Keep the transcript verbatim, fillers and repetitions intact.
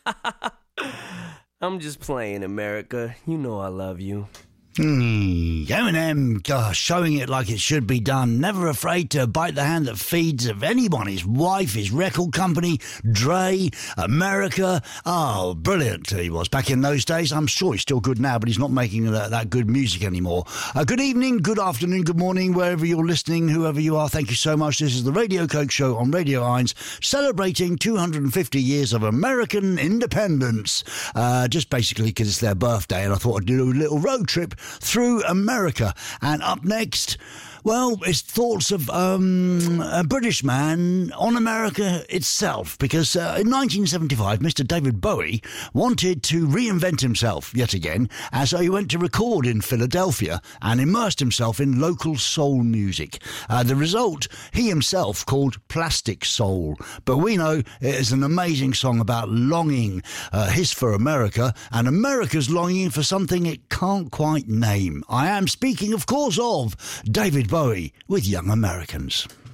I'm just playing, America. You know I love you. Hmm, Eminem, gosh, showing it like it should be done. Never afraid to bite the hand that feeds of anyone. His wife, his record company, Dre, America. Oh, brilliant he was back in those days. I'm sure he's still good now, but he's not making that, that good music anymore. Uh, good evening, good afternoon, good morning, wherever you're listening, whoever you are. Thank you so much. This is the Radio Coke Show on Radio Eins, celebrating two hundred fifty years of American independence. Uh, just basically because it's their birthday, and I thought I'd do a little road trip through America. And up next, well, it's thoughts of um, a British man on America itself, because uh, in nineteen seventy-five, Mister David Bowie wanted to reinvent himself yet again, and so he went to record in Philadelphia and immersed himself in local soul music. Uh, the result, he himself called Plastic Soul, but we know it is an amazing song about longing, uh, his for America, and America's longing for something it can't quite name. I am speaking, of course, of David Bowie with Young Americans.